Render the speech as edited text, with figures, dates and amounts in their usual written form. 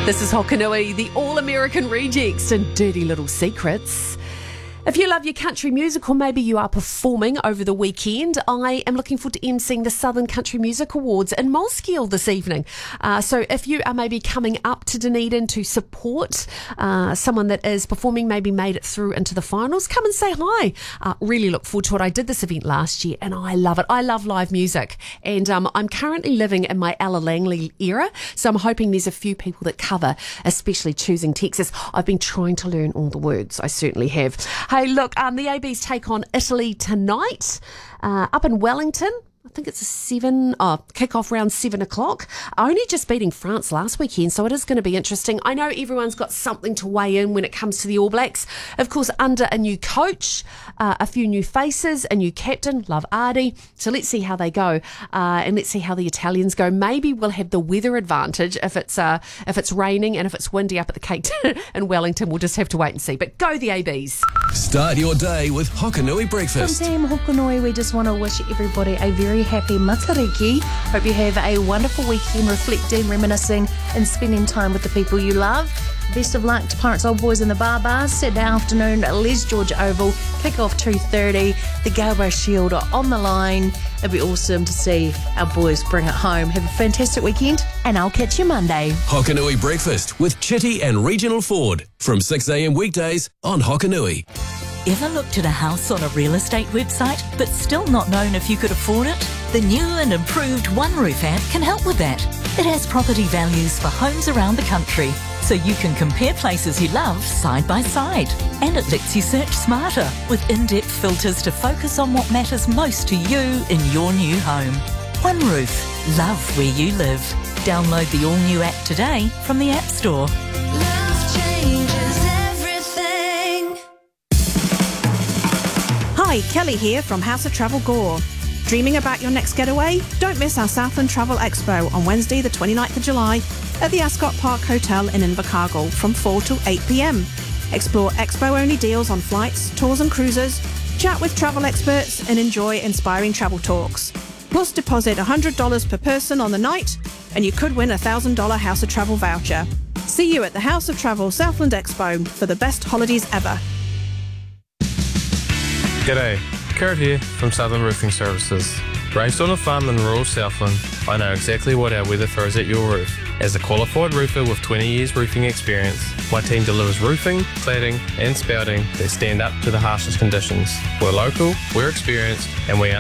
This is Hokanui, the All-American Rejects and Dirty Little Secrets. If you love your country music, or maybe you are performing over the weekend, I am looking forward to emceeing the Southern Country Music Awards in Moleskiel this evening. So if you are maybe coming up to Dunedin to support someone that is performing, maybe made it through into the finals, come and say hi. Really look forward to it. I did this event last year and I love it. I love live music, and I'm currently living in my Ella Langley era, so I'm hoping there's a few people that cover, especially Choosing Texas. I've been trying to learn all the words. I certainly have. Hey, look, the ABs take on Italy tonight up in Wellington. I think it's kick-off around 7 o'clock. Only just beating France last weekend, so it is going to be interesting. I know everyone's got something to weigh in when it comes to the All Blacks. Of course, under a new coach, a few new faces, a new captain, Love Ardy. So let's see how they go, and let's see how the Italians go. Maybe we'll have the weather advantage if it's raining and if it's windy up at the Cape in Wellington. We'll just have to wait and see. But go the ABs. Start your day with Hokanui Breakfast. From Team Hokanui, we just want to wish everybody a very happy Matariki. Hope you have a wonderful weekend, reflecting, reminiscing and spending time with the people you love. Best of luck to Pirates Old Boys in the Barbars. Saturday afternoon at Les George Oval, kick off 2:30. The Galway Shield are on the line. It'd be awesome to see our boys bring it home. Have a fantastic weekend, and I'll catch you Monday. Hokanui Breakfast with Chitty and Regional Ford from 6 a.m. weekdays on Hokanui. Ever looked at a house on a real estate website but still not known if you could afford it? The new and improved One Roof app can help with that. It has property values for homes around the country, so you can compare places you love side by side. And it lets you search smarter with in-depth filters to focus on what matters most to you in your new home. One Roof. Love where you live. Download the all-new app today from the App Store. Love changes everything. Hi, Kelly here from House of Travel Gore. Dreaming about your next getaway? Don't miss our Southland Travel Expo on Wednesday the 29th of July at the Ascot Park Hotel in Invercargill from 4 till 8 p.m. Explore expo-only deals on flights, tours and cruises, chat with travel experts and enjoy inspiring travel talks. Plus deposit $100 per person on the night and you could win a $1,000 House of Travel voucher. See you at the House of Travel Southland Expo for the best holidays ever. G'day, Kurt here from Southern Roofing Services. Raised on a farm in rural Southland, I know exactly what our weather throws at your roof. As a qualified roofer with 20 years roofing experience, my team delivers roofing, cladding and spouting that stand up to the harshest conditions. We're local, we're experienced and we